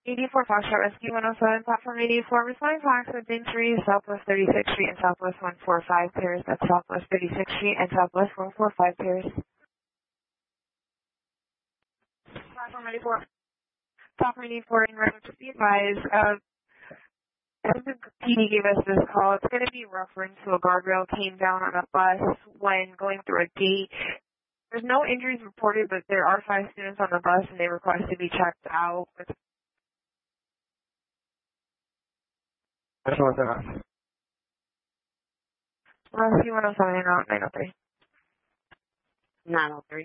84 Foxtrot Rescue 107, platform 84, responding to accident injuries, Southwest 36th Street and Southwest 145 pairs. That's Southwest 36th Street and Southwest 145 pairs. Platform 84. Platform 84 in reference to be advised. The PD gave us this call. It's going to be reference to a guardrail came down on a bus when going through a gate. There's no injuries reported, but there are 5 students on the bus and they request to be checked out. That's what that. Rescue 107 and Route 903. 903.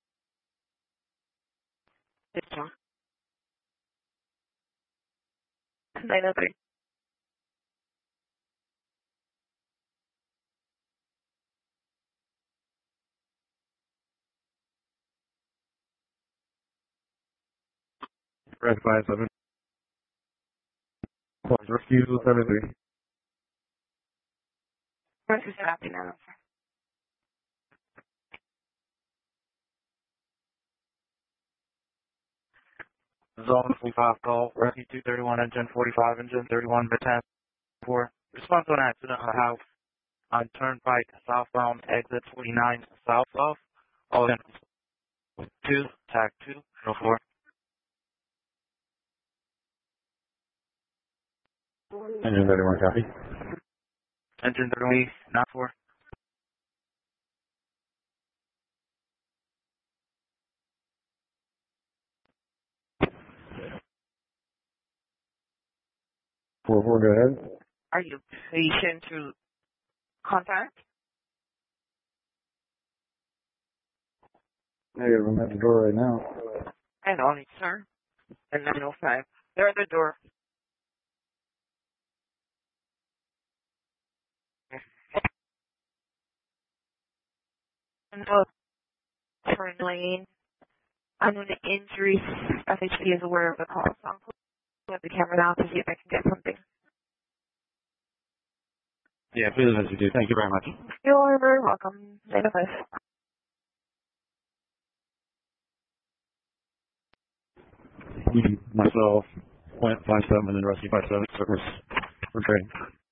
This one. 903. Red 57. Rescue 73. Rescue 79. Zone 45 call, Rescue 231, engine 45, engine 31, Baton 4. Response to an accident on a house on Turnpike, southbound, exit 29, south of. All in 2, tag 2, 04. Engine 31 copy. Engine 31, 94. Four, go ahead. Are you patient to contact? Negative, I'm at the door right now. And on it, sir. And 905. They're at the door. And turn lane. Unknown injuries. FHP is aware of the call. So I'm pulling up the camera now to see if I can get something. Yeah, please, as you do. Thank you very much. You're very welcome. 905. Myself, Plant 57, and then Rescue 57, service for training.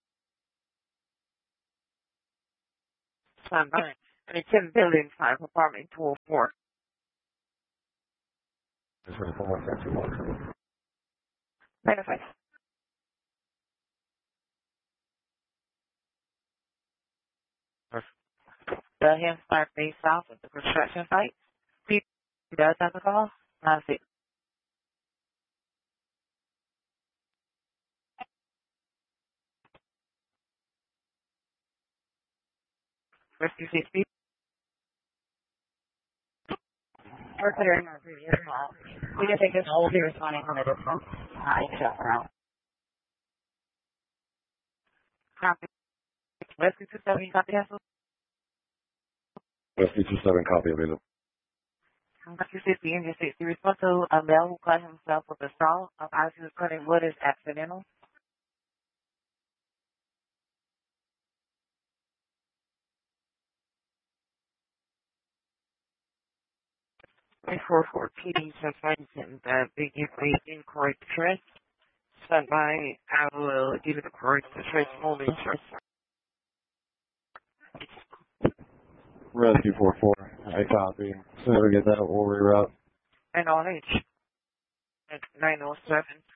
Stand by. And it's in building 5, apartment 204. This is for 4, 905. The hand start face south at the construction site. People does have a call. I see. Rescue 60. We're clearing our previous call. We just think this will be responding from a distance. Shut around. Copy. Rescue 27, copy Hassel. Rescue 27, copy available. Rescue 60, engine 60. Response to a male who cut himself with a saw of as he was cutting wood is accidental. A 44 PD finds him that they give the incorrect address. Stand by. I will give it the correct address only. Rescue 44, I copy. As soon as we get that, we'll reroute. And on H. At 907.